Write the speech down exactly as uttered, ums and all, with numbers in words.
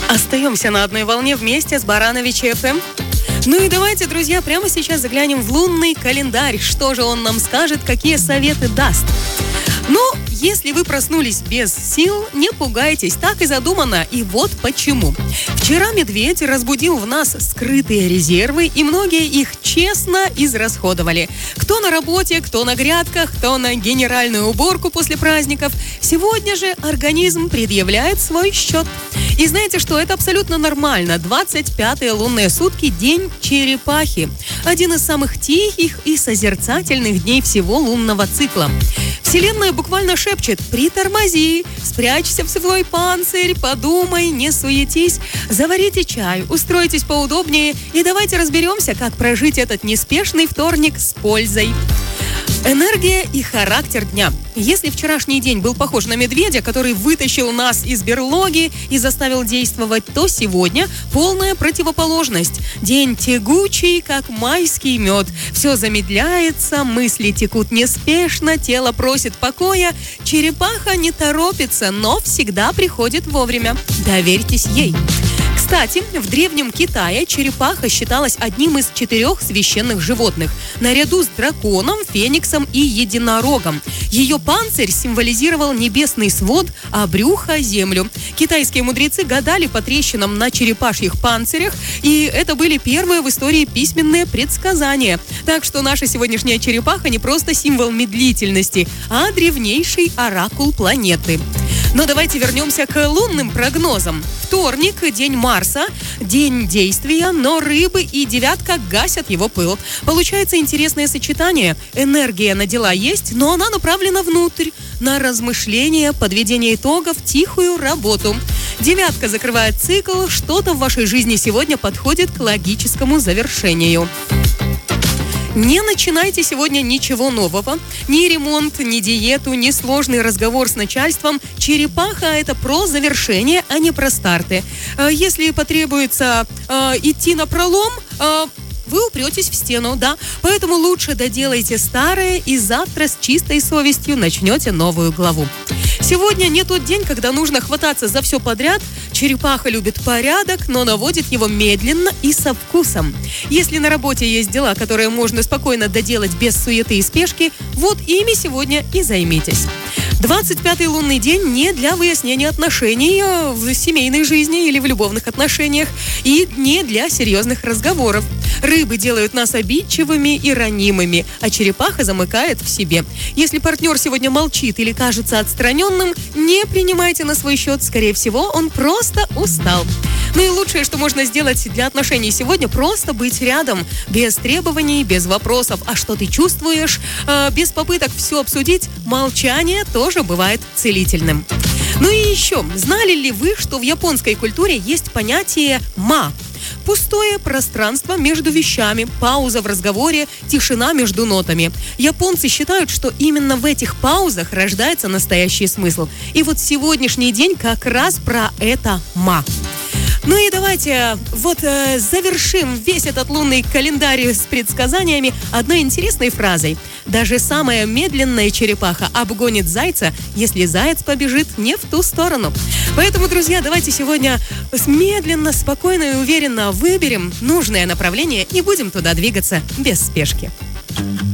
Остаемся на одной волне вместе с Барановичи эф эм. Ну и давайте, друзья, прямо сейчас заглянем в лунный календарь. Что же он нам скажет, какие советы даст? Ну, если вы проснулись без сил, не пугайтесь, так и задумано, и вот почему. Вчера медведь разбудил в нас скрытые резервы, и многие их честно израсходовали. Кто на работе, кто на грядках, кто на генеральную уборку после праздников. Сегодня же организм предъявляет свой счет. И знаете что, это абсолютно нормально. двадцать пятые лунные сутки – день черепахи. Один из самых тихих и созерцательных дней всего лунного цикла. Вселенная буквально шепчет: притормози, спрячься в свой панцирь, подумай, не суетись, заварите чай, устройтесь поудобнее и давайте разберемся, как прожить этот неспешный вторник с пользой. Энергия и характер дня. Если вчерашний день был похож на медведя, который вытащил нас из берлоги и заставил действовать, то сегодня полная противоположность. День тягучий, как майский мед. Все замедляется, мысли текут неспешно, тело просит покоя. Черепаха не торопится, но всегда приходит вовремя. Доверьтесь ей. Кстати, в Древнем Китае черепаха считалась одним из четырех священных животных, наряду с драконом, фениксом и единорогом. Ее панцирь символизировал небесный свод, а брюхо – землю. Китайские мудрецы гадали по трещинам на черепашьих панцирях, и это были первые в истории письменные предсказания. Так что наша сегодняшняя черепаха не просто символ медлительности, а древнейший оракул планеты. Но давайте вернемся к лунным прогнозам. Вторник – день Марса, день действия, но рыбы и девятка гасят его пыл. Получается интересное сочетание. Энергия на дела есть, но она направлена внутрь, на размышления, подведение итогов, тихую работу. Девятка закрывает цикл, что-то в вашей жизни сегодня подходит к логическому завершению. Не начинайте сегодня ничего нового. Ни ремонт, ни диету, ни сложный разговор с начальством. Черепаха – это про завершение, а не про старты. Если потребуется э, идти напролом, э, вы упретесь в стену, да. Поэтому лучше доделайте старое и завтра с чистой совестью начнете новую главу. Сегодня не тот день, когда нужно хвататься за все подряд. Черепаха любит порядок, но наводит его медленно и со вкусом. Если на работе есть дела, которые можно спокойно доделать без суеты и спешки, вот ими сегодня и займитесь. двадцать пятый лунный день не для выяснения отношений в семейной жизни или в любовных отношениях и не для серьезных разговоров. Рыбы делают нас обидчивыми и ранимыми, а черепаха замыкает в себе. Если партнер сегодня молчит или кажется отстраненным, не принимайте на свой счет. Скорее всего, он просто устал. Ну и лучшее, что можно сделать для отношений сегодня, просто быть рядом, без требований, без вопросов, а что ты чувствуешь, э, без попыток все обсудить. Молчание тоже бывает целительным. Ну и еще, знали ли вы, что в японской культуре есть понятие «ма»? Пустое пространство между вещами, пауза в разговоре, тишина между нотами. Японцы считают, что именно в этих паузах рождается настоящий смысл. И вот сегодняшний день как раз про это «ма». Ну и давайте вот э, завершим весь этот лунный календарь с предсказаниями одной интересной фразой. Даже самая медленная черепаха обгонит зайца, если заяц побежит не в ту сторону. Поэтому, друзья, давайте сегодня медленно, спокойно и уверенно выберем нужное направление и будем туда двигаться без спешки.